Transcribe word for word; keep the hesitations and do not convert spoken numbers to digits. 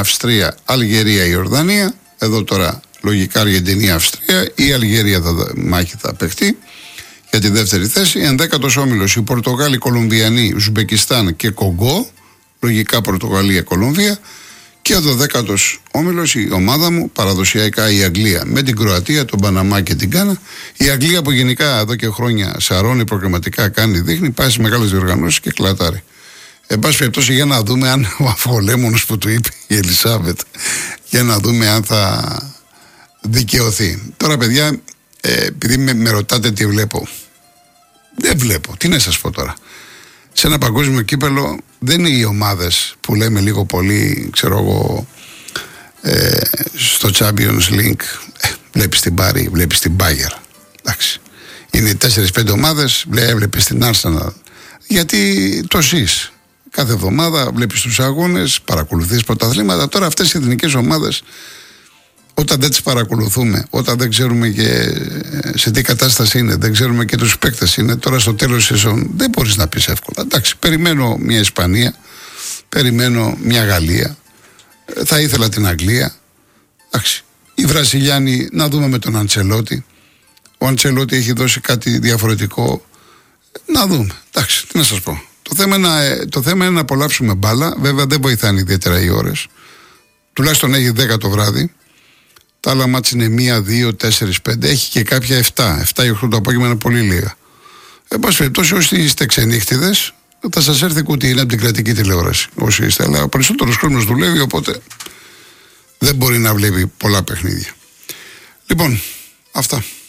Αυστρία, Αλγερία, Ιορδανία. Εδώ τώρα λογικά Αργεντινή, Αυστρία. Η Αλγερία θα μάχη θα παιχτεί για τη δεύτερη θέση. Ενδέκατος όμιλος οι Πορτογάλοι, Κολομβιανοί, Ουσμπεκιστάν και Κογκό. Λογικά Πορτογαλία, Κολομβία. Και ο δωδέκατος όμιλος η ομάδα μου, παραδοσιακά η Αγγλία, με την Κροατία, τον Παναμά και την Γκάνα. Η Αγγλία που γενικά εδώ και χρόνια σαρώνει προγραμματικά, κάνει, δείχνει, πάει σε μεγάλες διοργανώσεις και κλατάρει. Εν πάση περιπτώσει, για να δούμε αν ο αφολέμονος που του είπε η Ελισάβετ, για να δούμε αν θα δικαιωθεί. Τώρα, παιδιά, ε, επειδή με, με ρωτάτε τι βλέπω, δεν βλέπω. Τι να σας πω τώρα. Σε ένα παγκόσμιο κύπελο δεν είναι οι ομάδες που λέμε λίγο πολύ, ξέρω εγώ, ε, στο Champions League. Ε, βλέπεις την Πάρη, βλέπεις την Bayern. Εντάξει. Είναι τέσσερις πέντε ομάδες, βλέπεις την Arsenal. Γιατί το ζεις. Κάθε εβδομάδα βλέπεις τους αγώνες, παρακολουθείς πρωταθλήματα. Τώρα αυτές οι εθνικές ομάδες, όταν δεν τις παρακολουθούμε, όταν δεν ξέρουμε και σε τι κατάσταση είναι, δεν ξέρουμε και τους παίκτες είναι, τώρα στο τέλος της σεζόν δεν μπορείς να πεις εύκολα. Εντάξει, περιμένω μια Ισπανία, περιμένω μια Γαλλία, θα ήθελα την Αγγλία. Εντάξει, οι Βραζιλιάνοι, να δούμε με τον Αντσελότη. Ο Αντσελότη έχει δώσει κάτι διαφορετικό. Να δούμε. Εντάξει, τι να σας πω. Το θέμα, είναι, το θέμα είναι να απολαύσουμε μπάλα. Βέβαια δεν βοηθάνε ιδιαίτερα οι ώρες. Τουλάχιστον έχει δέκα το βράδυ. Τα άλλα μάτς είναι μία, δύο, τέσσερις, πέντε. Έχει και κάποια επτά. επτά ή οκτώ το απόγευμα είναι πολύ λίγα. Εν πάση περιπτώσει, όσοι είστε ξενύχτιδες, θα σας έρθει κουτί. Είναι από την κρατική τηλεόραση. Όσοι είστε. Αλλά ο περισσότερος χρόνος δουλεύει, οπότε δεν μπορεί να βλέπει πολλά παιχνίδια. Λοιπόν, αυτά.